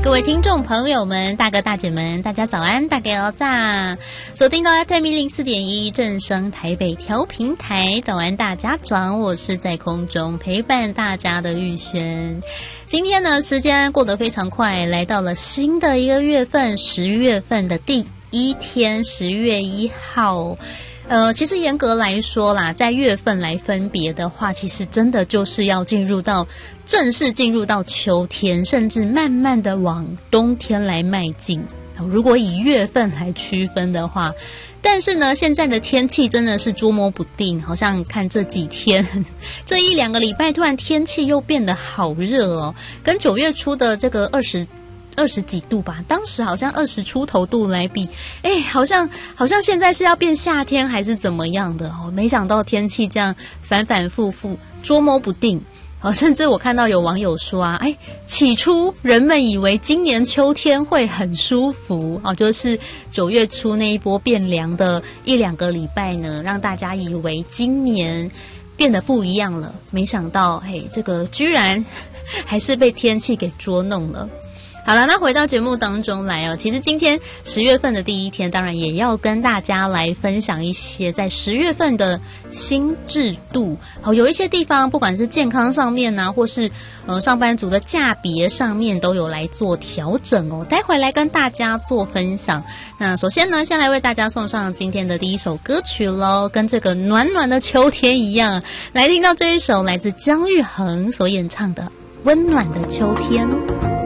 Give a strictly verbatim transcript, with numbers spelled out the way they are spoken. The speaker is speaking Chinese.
各位听众朋友们，大哥大姐们，大家早安，大家早！锁定到 F M 一零四点一正声台北调频台，早安大家早，我是在空中陪伴大家的玉轩。今天呢，时间过得非常快，来到了新的一个月份，十月份的第一天，十月一号。呃，其实严格来说啦，在月份来分别的话，其实真的就是要进入到正式进入到秋天，甚至慢慢的往冬天来迈进。如果以月份来区分的话，但是呢，现在的天气真的是捉摸不定，好像看这几天这一两个礼拜，突然天气又变得好热哦，跟九月初的这个二十。二十几度吧，当时好像二十出头度来比，哎，好像好像现在是要变夏天还是怎么样的哦？没想到天气这样反反复复，捉摸不定。哦，甚至我看到有网友说啊，哎，起初人们以为今年秋天会很舒服哦，就是九月初那一波变凉的一两个礼拜呢，让大家以为今年变得不一样了。没想到，嘿，这个居然还是被天气给捉弄了。好了，那回到节目当中来哦。其实今天十月份的第一天，当然也要跟大家来分享一些在十月份的新制度。好，有一些地方不管是健康上面啊，或是呃上班族的价别上面，都有来做调整哦。待会来跟大家做分享。那首先呢，先来为大家送上今天的第一首歌曲咯，跟这个暖暖的秋天一样，来听到这一首来自姜育恒所演唱的《温暖的秋天》。